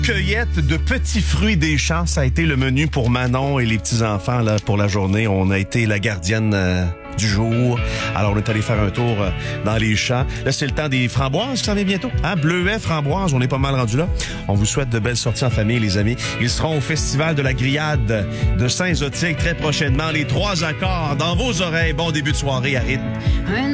Cueillette de petits fruits des champs, ça a été le menu pour Manon et les petits-enfants là pour la journée. On a été la gardienne du jour. Alors, on est allé faire un tour dans les champs. Là, c'est le temps des framboises qui s'en vient bientôt. Hein? Bleuets, framboises, on est pas mal rendu là. On vous souhaite de belles sorties en famille, les amis. Ils seront au Festival de la Grillade de Saint-Zotique très prochainement. Les 3 accords dans vos oreilles. Bon début de soirée à rythme.